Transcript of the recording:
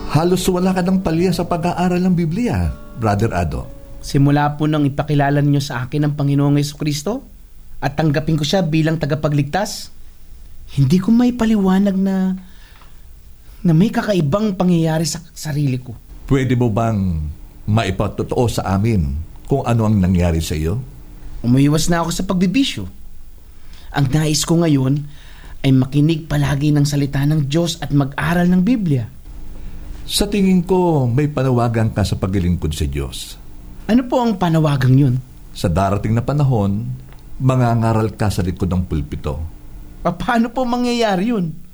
Halos wala ka ng palya sa pag-aaral ng Biblia, Brother Ado. Simula po nang ipakilala ninyo sa akin ang Panginoong Jesucristo at tanggapin ko siya bilang tagapagligtas, hindi ko may paliwanag na may kakaibang pangyayari sa sarili ko. Pwede mo bang maipatotoo sa amin kung ano ang nangyari sa iyo? Umiiwas na ako sa pagbibisyo. Ang nais ko ngayon ay makinig palagi ng salita ng Diyos at mag-aral ng Biblia. Sa tingin ko, may panawagan ka sa paglilingkod sa Diyos. Ano po ang panawagang yun? Sa darating na panahon, mangangaral ka sa likod ng pulpito. Paano po mangyayari yun?